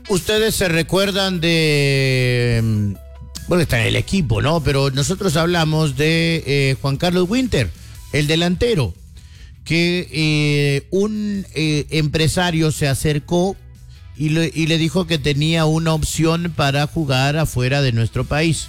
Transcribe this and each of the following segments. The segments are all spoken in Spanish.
Ustedes se recuerdan de... Bueno, está en el equipo, ¿no? Pero nosotros hablamos de Juan Carlos Winter, el delantero, que un empresario se acercó y le dijo que tenía una opción para jugar afuera de nuestro país.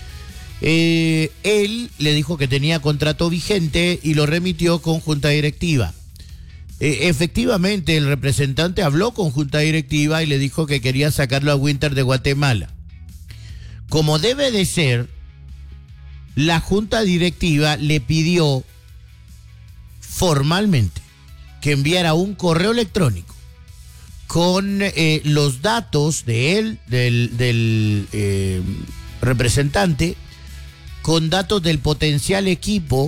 Él le dijo que tenía contrato vigente y lo remitió con junta directiva. Efectivamente, el representante habló con junta directiva y le dijo que quería sacarlo a Winter de Guatemala. Como debe de ser, la junta directiva le pidió formalmente que enviara un correo electrónico con los datos de él, del representante, con datos del potencial equipo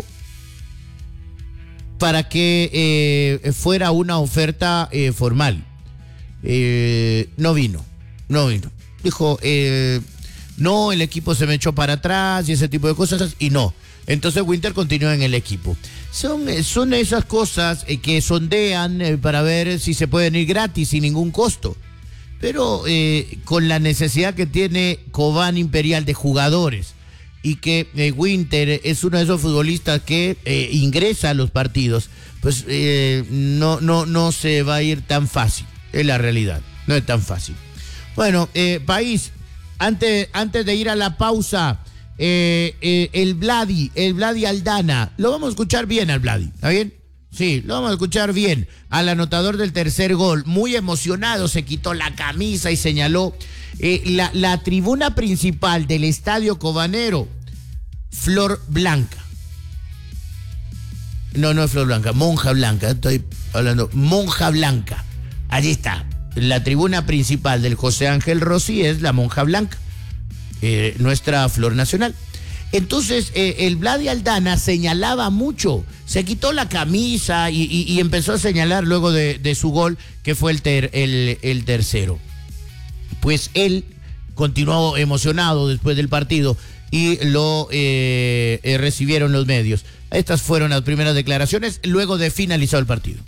para que fuera una oferta formal. No vino. Dijo, no, el equipo se me echó para atrás y ese tipo de cosas, y no. Entonces Winter continúa en el equipo. Son esas cosas que sondean para ver si se pueden ir gratis sin ningún costo. Pero con la necesidad que tiene Cobán Imperial de jugadores y que Winter es uno de esos futbolistas que ingresa a los partidos, pues no se va a ir tan fácil. Es la realidad, no es tan fácil. Bueno, país, antes de ir a la pausa, el Vladi Aldana, lo vamos a escuchar bien al Vladi, ¿está bien? Sí, lo vamos a escuchar bien al anotador del tercer gol, muy emocionado, se quitó la camisa y señaló la tribuna principal del estadio cobanero, Flor Blanca. No es Flor Blanca, Monja Blanca, estoy hablando, Monja Blanca, allí está. La tribuna principal del José Ángel Rossi es la Monja Blanca, nuestra flor nacional. Entonces, el Vladi Aldana señalaba mucho, se quitó la camisa y empezó a señalar luego de su gol, que fue el tercero. Pues él continuó emocionado después del partido y lo recibieron los medios. Estas fueron las primeras declaraciones luego de finalizado el partido.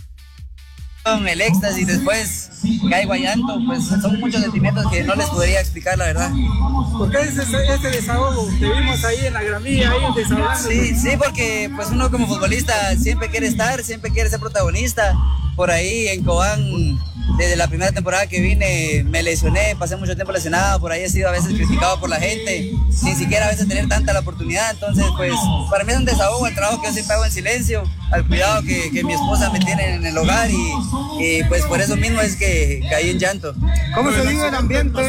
El éxtasis, después caigo a llanto, pues son muchos sentimientos que no les podría explicar, la verdad. ¿Por qué ese desahogo? Te vimos ahí en la gramilla, ahí desahogando. Sí, porque pues uno como futbolista siempre quiere ser protagonista. Por ahí en Cobán, desde la primera temporada que vine, me lesioné, pasé mucho tiempo lesionado, por ahí he sido a veces criticado por la gente, sin siquiera a veces tener tanta la oportunidad. Entonces, pues, para mí es un desahogo el trabajo que yo siempre hago en silencio, al cuidado que mi esposa me tiene en el hogar y pues por eso mismo es que caí en llanto. ¿Cómo se vive el ambiente?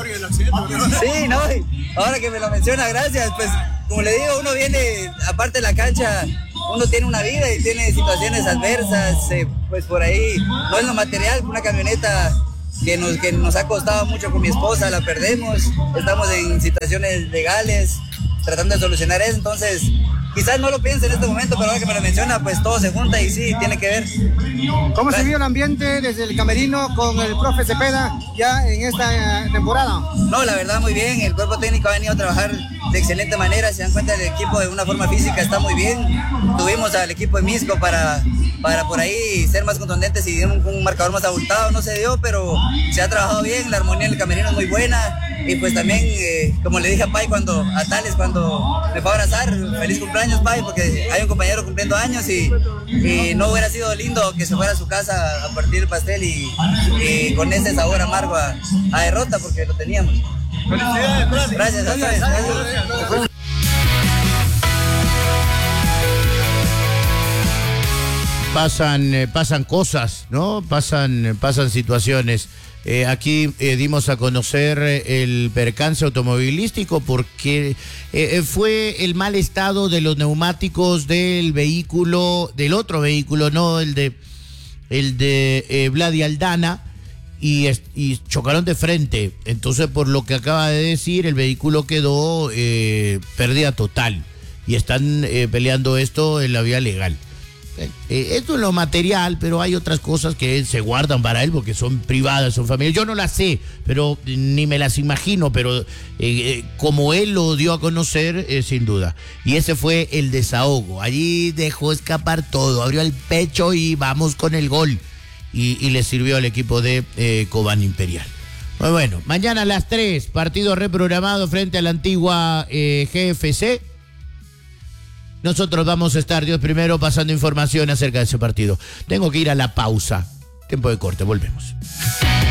Sí, no, ahora que me lo menciona, gracias. Pues, como le digo, uno viene, aparte de la cancha, uno tiene una vida y tiene situaciones adversas, pues por ahí, no es lo material, una camioneta que nos ha costado mucho con mi esposa, la perdemos, estamos en situaciones legales, tratando de solucionar eso, entonces quizás no lo piense en este momento, pero ahora que me lo menciona, pues todo se junta y sí, tiene que ver. ¿Cómo se vio el ambiente desde el camerino con el profe Cepeda ya en esta temporada? No, la verdad muy bien, el cuerpo técnico ha venido a trabajar de excelente manera, se dan cuenta, el equipo de una forma física está muy bien, tuvimos al equipo de Misco para por ahí ser más contundentes y un marcador más abultado, no se dio, pero se ha trabajado bien, la armonía en el camerino es muy buena y pues también, como le dije a Pai cuando me fue a abrazar, feliz cumpleaños Pai, porque hay un compañero cumpliendo años y no hubiera sido lindo que se fuera a su casa a partir el pastel y con ese sabor amargo a derrota, porque lo teníamos. Felicidades, gracias. Gracias. Pasan cosas, ¿no? Pasan situaciones. Aquí dimos a conocer el percance automovilístico porque fue el mal estado de los neumáticos del otro vehículo, no el de Vladi Aldana, y chocaron de frente. Entonces, por lo que acaba de decir, el vehículo quedó pérdida total y están peleando esto en la vía legal. Esto es lo material, pero hay otras cosas que se guardan para él porque son privadas, son familiares. Yo no las sé, pero ni me las imagino, pero como él lo dio a conocer, sin duda. Y ese fue el desahogo. Allí dejó escapar todo, abrió el pecho y vamos con el gol. Y le sirvió al equipo de Cobán Imperial. Bueno, mañana a las 3, partido reprogramado frente a la antigua GFC. Nosotros vamos a estar, Dios primero, pasando información acerca de ese partido. Tengo que ir a la pausa. Tiempo de corte, volvemos.